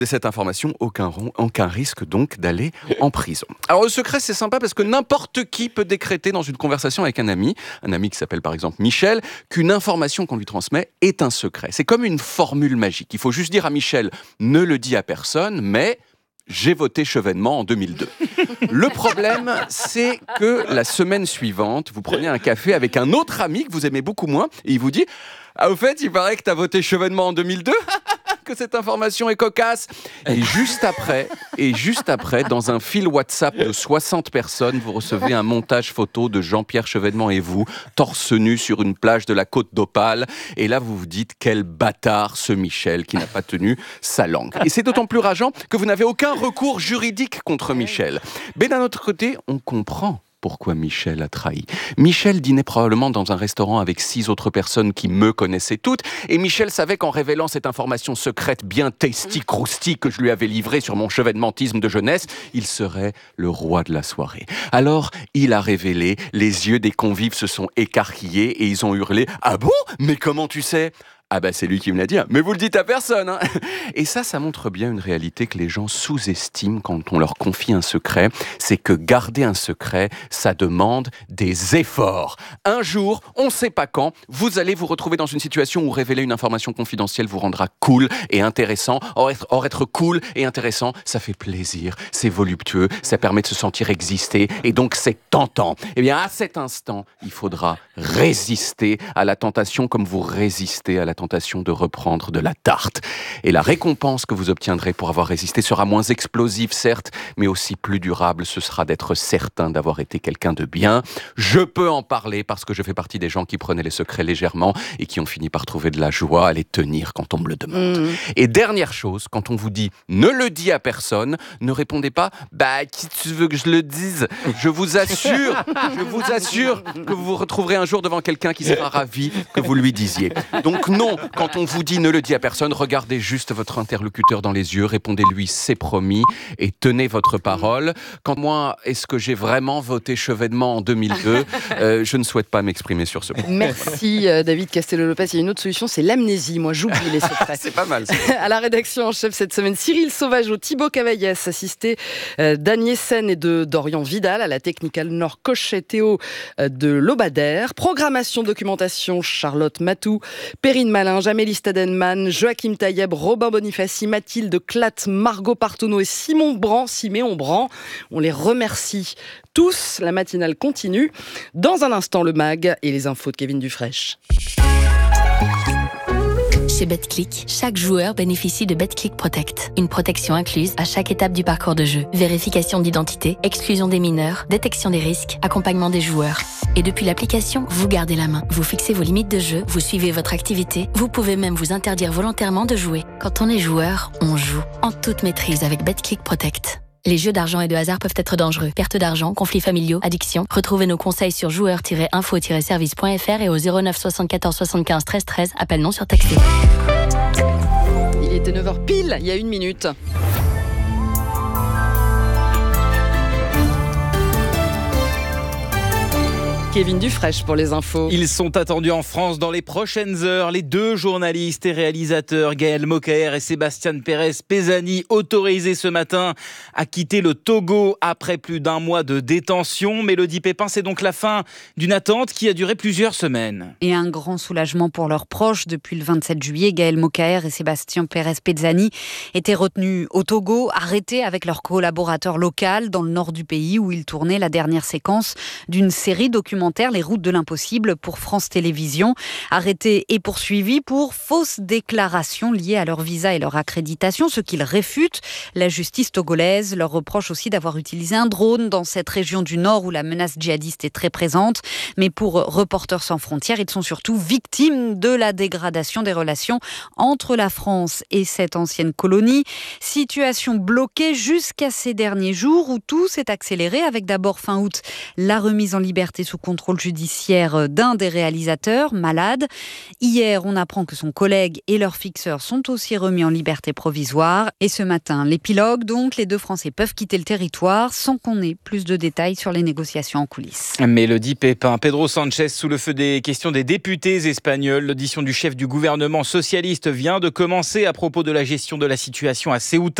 cette information, aucun risque donc d'aller en prison. Alors le secret, c'est sympa parce que n'importe qui peut décréter dans une conversation avec un ami qui s'appelle par exemple Michel, qu'une information qu'on lui transmet est un secret. C'est comme une formule magique. Il faut juste dire à Michel, ne le dis à personne, mais j'ai voté Chevènement en 2002. Le problème, c'est que la semaine suivante, vous prenez un café avec un autre ami que vous aimez beaucoup moins et il vous dit « Ah, au fait, il paraît que tu as voté Chevènement en 2002 ?» que cette information est cocasse. Et juste après, dans un fil WhatsApp de 60 personnes, vous recevez un montage photo de Jean-Pierre Chevènement et vous, torse nu sur une plage de la Côte d'Opale. Et là, vous vous dites, quel bâtard ce Michel qui n'a pas tenu sa langue. Et c'est d'autant plus rageant que vous n'avez aucun recours juridique contre Michel. Mais d'un autre côté, on comprend pourquoi Michel a trahi. Michel dînait probablement dans un restaurant avec 6 autres personnes qui me connaissaient toutes, et Michel savait qu'en révélant cette information secrète bien tasty, crousty que je lui avais livrée sur mon chevènementisme de jeunesse, il serait le roi de la soirée. Alors, il a révélé, les yeux des convives se sont écarquillés et ils ont hurlé « Ah bon ? Mais comment tu sais ?» Ah bah c'est lui qui me l'a dit, mais vous le dites à personne hein. Et ça montre bien une réalité que les gens sous-estiment quand on leur confie un secret, c'est que garder un secret, ça demande des efforts. Un jour, on ne sait pas quand, vous allez vous retrouver dans une situation où révéler une information confidentielle vous rendra cool et intéressant. Or être cool et intéressant, ça fait plaisir, c'est voluptueux, ça permet de se sentir exister et donc c'est tentant. Eh bien à cet instant, il faudra résister à la tentation comme vous résistez à la tentation de reprendre de la tarte. Et la récompense que vous obtiendrez pour avoir résisté sera moins explosive, certes, mais aussi plus durable. Ce sera d'être certain d'avoir été quelqu'un de bien. Je peux en parler parce que je fais partie des gens qui prenaient les secrets légèrement et qui ont fini par trouver de la joie à les tenir quand on me le demande. Et dernière chose, quand on vous dit « ne le dis à personne », ne répondez pas « bah, qui tu veux que je le dise ?» Je vous assure que vous vous retrouverez un jour devant quelqu'un qui sera ravi que vous lui disiez. Donc non, quand on vous dit ne le dis à personne, regardez juste votre interlocuteur dans les yeux, répondez-lui c'est promis et tenez votre parole. Quand moi, est-ce que j'ai vraiment voté Chevènement en 2002 je ne souhaite pas m'exprimer sur ce point. Merci David Castello-Lopez. Il y a une autre solution, c'est l'amnésie. Moi, j'oublie les secrets. C'est pas mal. À la rédaction en chef cette semaine, Cyril Sauvageau, Thibaut Cavaillès, assisté d'Agnès Sen et de Dorian Vidal, à la Technical Nord Cochet Théo de l'Obadère. Programmation, documentation, Charlotte Matou, Perrine Malin, Jamélie Stadenman, Joachim Taïeb, Robin Bonifaci, Mathilde Clatte, Margot Partonneau et Siméon Brand. On les remercie tous. La matinale continue. Dans un instant, le MAG et les infos de Kevin Dufresne. Chez BetClick, chaque joueur bénéficie de BetClick Protect. Une protection incluse à chaque étape du parcours de jeu. Vérification d'identité, exclusion des mineurs, détection des risques, accompagnement des joueurs. Et depuis l'application, vous gardez la main. Vous fixez vos limites de jeu, vous suivez votre activité, vous pouvez même vous interdire volontairement de jouer. Quand on est joueur, on joue. En toute maîtrise avec BetClick Protect. Les jeux d'argent et de hasard peuvent être dangereux. Perte d'argent, conflits familiaux, addiction. Retrouvez nos conseils sur joueurs-info-service.fr et au 09 74 75 13 13. Appel non surtaxé. Il était 9h pile, il y a 1 minute. Kevin Dufresne pour les infos. Ils sont attendus en France dans les prochaines heures. Les 2 journalistes et réalisateurs, Gaël Mokaer et Sébastien Pérez Pézani, autorisés ce matin à quitter le Togo après plus d'1 mois de détention. Mélodie Pépin, c'est donc la fin d'une attente qui a duré plusieurs semaines. Et un grand soulagement pour leurs proches. Depuis le 27 juillet, Gaël Mokaer et Sébastien Pérez Pézani étaient retenus au Togo, arrêtés avec leur collaborateur local dans le nord du pays où ils tournaient la dernière séquence d'une série documentaire Les routes de l'impossible pour France Télévisions. Arrêtés et poursuivis pour fausses déclarations liées à leur visa et leur accréditation, ce qu'ils réfutent. La justice togolaise leur reproche aussi d'avoir utilisé un drone dans cette région du Nord où la menace djihadiste est très présente. Mais pour Reporters sans frontières, ils sont surtout victimes de la dégradation des relations entre la France et cette ancienne colonie. Situation bloquée jusqu'à ces derniers jours où tout s'est accéléré avec d'abord fin août la remise en liberté sous conditions contrôle judiciaire d'un des réalisateurs, malade. Hier, on apprend que son collègue et leur fixeur sont aussi remis en liberté provisoire. Et ce matin, l'épilogue, donc, les deux Français peuvent quitter le territoire sans qu'on ait plus de détails sur les négociations en coulisses. Mélodie Pépin, Pedro Sanchez sous le feu des questions des députés espagnols. L'audition du chef du gouvernement socialiste vient de commencer à propos de la gestion de la situation à Ceuta.